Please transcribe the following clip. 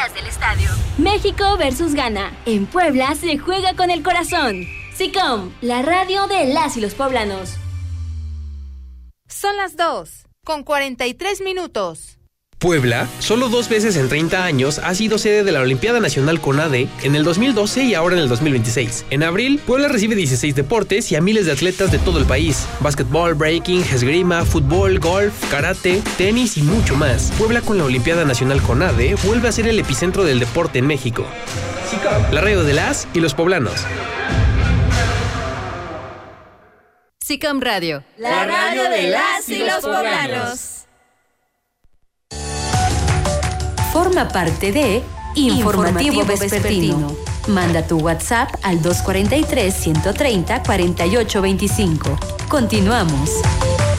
días del estadio. México versus Ghana. En Puebla se juega con el corazón. SICOM, la radio de las y los poblanos. Son las 2:43. Puebla, solo 2 veces en 30 años, ha sido sede de la Olimpiada Nacional CONADE en el 2012 y ahora en el 2026. En abril, Puebla recibe 16 deportes y a miles de atletas de todo el país. Básquetbol, breaking, esgrima, fútbol, golf, karate, tenis y mucho más. Puebla con la Olimpiada Nacional CONADE vuelve a ser el epicentro del deporte en México. La radio de las y los poblanos. SICOM Radio. La radio de las y los poblanos. Forma parte de Informativo Vespertino. Manda tu WhatsApp al 243-130-4825. Continuamos.